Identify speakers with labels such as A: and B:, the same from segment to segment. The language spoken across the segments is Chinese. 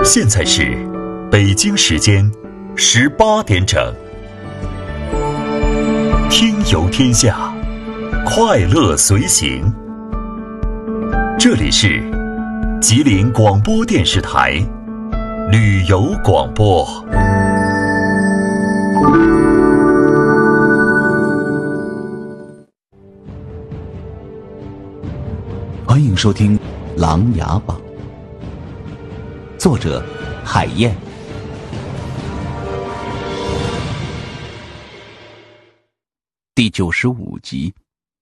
A: 现在是北京时间18点整。听游天下，快乐随行。这里是吉林广播电视台旅游广播。
B: 欢迎收听《琅琊榜》，作者海燕。第95集。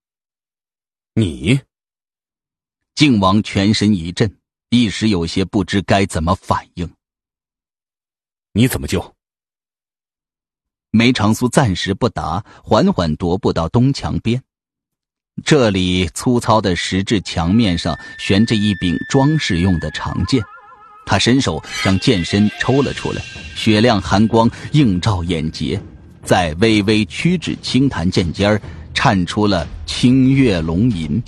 C: 你？
B: 靖王全身一震，一时有些不知该怎么反应。
C: 你怎么救？
B: 梅长苏暂时不答，缓缓踱步到东墙边。这里粗糙的石质墙面上悬着一柄装饰用的长剑，他伸手将剑身抽了出来，雪亮寒光映照眼睫，在微微屈指轻弹剑尖颤出了清越龙吟。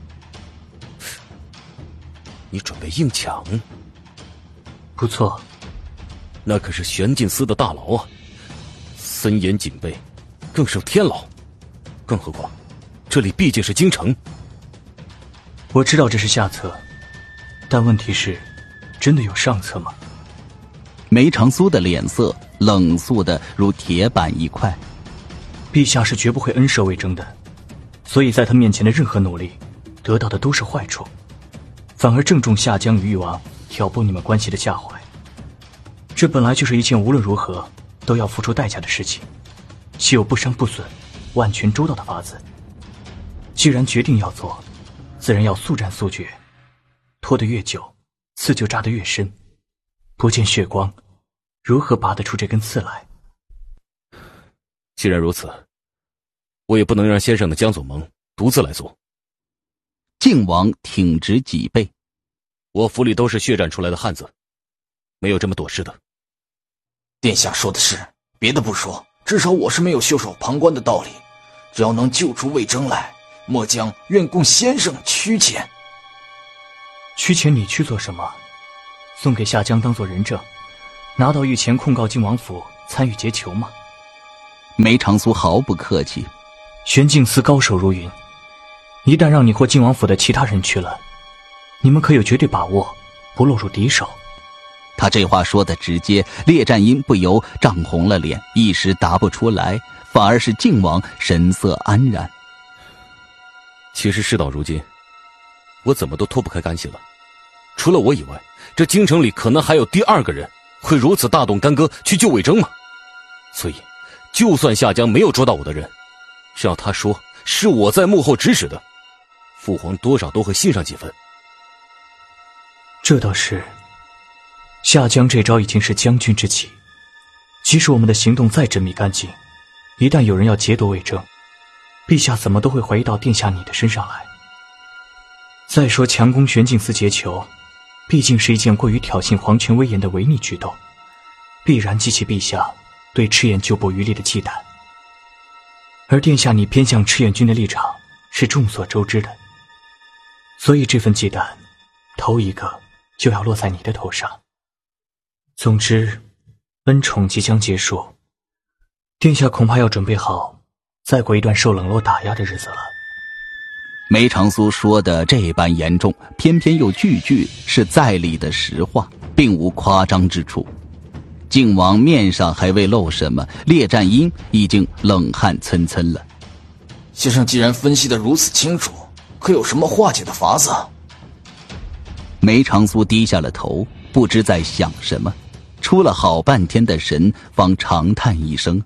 C: 你准备硬抢？
D: 不错，
C: 那可是玄镜司的大牢啊，森严警备，更胜天牢。更何况这里毕竟是京城。
D: 我知道这是下策，但问题是，真的有上策吗？
B: 梅长苏的脸色冷肃的如铁板一块。
D: 陛下是绝不会恩赦魏征的，所以在他面前的任何努力，得到的都是坏处，反而正中夏江与誉王挑拨你们关系的下怀。这本来就是一件无论如何都要付出代价的事情，岂有不伤不损、万全周到的法子？既然决定要做，自然要速战速决，拖得越久，刺就扎得越深。不见血光，如何拔得出这根刺来？
C: 既然如此，我也不能让先生的江左盟独自来做。
B: 靖王挺直脊背，
C: 我府里都是血战出来的汉子，没有这么躲事的。
E: 殿下说的是，别的不说，至少我是没有袖手旁观的道理。只要能救出魏征来，末将愿供先生驱遣。
D: 驱遣你去做什么？送给夏江当做人证，拿到御前控告靖王府参与劫囚吗？
B: 梅长苏毫不客气。
D: 玄镜司高手如云，一旦让你或靖王府的其他人去了，你们可有绝对把握不落入敌手？
B: 他这话说得直接，列战英不由涨红了脸，一时答不出来，反而是靖王神色安然。
C: 其实事到如今，我怎么都脱不开干系了。除了我以外，这京城里可能还有第二个人会如此大动干戈去救魏征吗？所以就算夏江没有捉到我的人，只要他说是我在幕后指使的，父皇多少都会信上几分。
D: 这倒是，夏江这招已经是将军之棋，即使我们的行动再缜密干净，一旦有人要劫夺魏征，陛下怎么都会怀疑到殿下你的身上来。再说强攻玄镜司劫囚，毕竟是一件过于挑衅皇权威严的违逆举动，必然激起陛下对赤焰旧部余力的忌惮。而殿下你偏向赤焰军的立场是众所周知的，所以这份忌惮头一个就要落在你的头上。总之，恩宠即将结束，殿下恐怕要准备好再过一段受冷落打压的日子了。
B: 梅长苏说的这般严重，偏偏又句句是在理的实话，并无夸张之处。靖王面上还未露什么，列战英已经冷汗涔涔了。
E: 先生既然分析得如此清楚，可有什么化解的法子？
B: 梅长苏低下了头，不知在想什么，出了好半天的神，方长叹一声：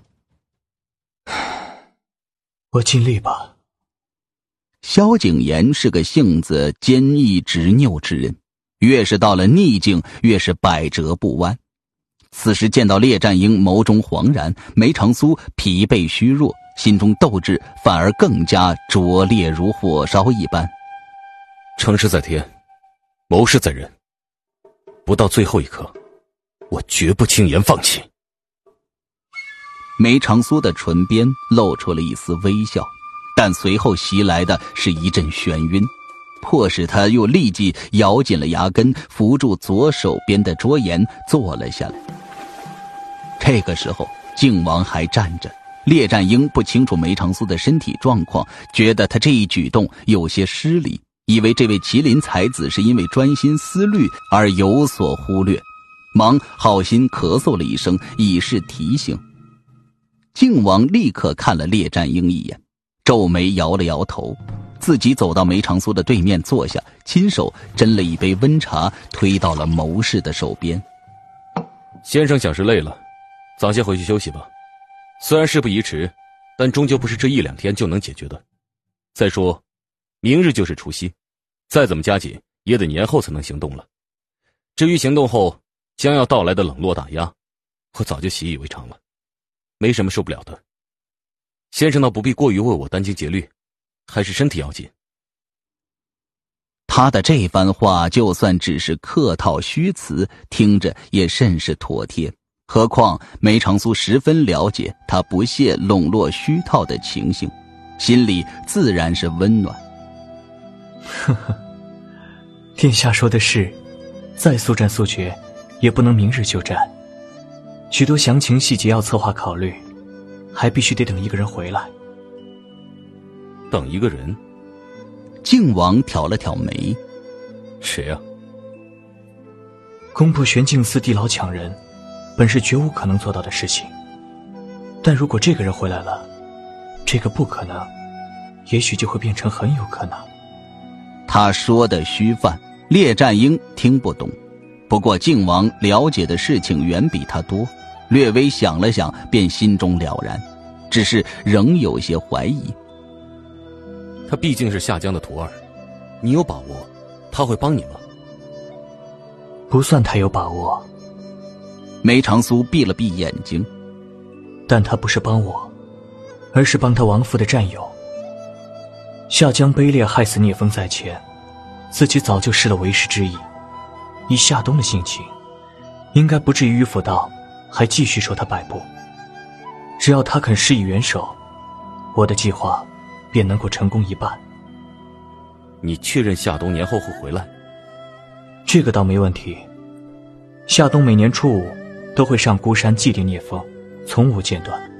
D: 我尽力吧。
B: 萧景琰是个性子坚毅执拗之人，越是到了逆境，越是百折不弯。此时见到列战英眸中惶然，梅长苏疲惫虚弱，心中斗志反而更加灼烈如火烧一般。
C: 成事在天，谋事在人，不到最后一刻，我绝不轻言放弃。
B: 梅长苏的唇边露出了一丝微笑，但随后袭来的是一阵眩晕。 迫使他又立即咬紧了牙根，扶住左手边的桌沿坐了下来。这个时候靖王还站着，列战英不清楚梅长苏的身体状况，觉得他这一举动有些失礼，以为这位麒麟才子是因为专心思虑而有所忽略，忙好心咳嗽了一声以示提醒。靖王立刻看了列战英一眼，皱眉摇了摇头，自己走到梅长苏的对面坐下，亲手斟了一杯温茶推到了谋士的手边。
C: 先生想是累了，早些回去休息吧。虽然事不宜迟，但终究不是这1-2天就能解决的。再说明日就是除夕，再怎么加紧也得年后才能行动了。至于行动后将要到来的冷落打压，我早就习以为常了，没什么受不了的。先生倒不必过于为我殚精竭虑，还是身体要紧。
B: 他的这番话就算只是客套虚词，听着也甚是妥帖。何况梅长苏十分了解他不屑笼络虚套的情形，心里自然是温暖。
D: 呵呵，殿下说的是，再速战速决，也不能明日就战。许多详情细节要策划考虑，还必须得等一个人回来。
C: 等一个人？
B: 靖王挑了挑眉。
C: 谁啊？
D: 攻破玄镜寺地牢抢人，本是绝无可能做到的事情。但如果这个人回来了，这个不可能，也许就会变成很有可能。
B: 他说的虚泛，列战英听不懂。不过靖王了解的事情远比他多，略微想了想，便心中了然，只是仍有些怀疑。
C: 他毕竟是夏江的徒儿，你有把握他会帮你吗？
D: 不算太有把握。
B: 梅长苏闭了闭眼睛。
D: 但他不是帮我，而是帮他亡父的战友。夏江卑劣害死聂风在前，自己早就失了为师之意。以夏冬的性情，应该不至于迂腐到还继续受他摆布。只要他肯施以援手，我的计划便能够成功一半。
C: 你确认夏冬年后会回来？
D: 这个倒没问题。夏冬每年初5都会上孤山祭奠聂风，从无间断。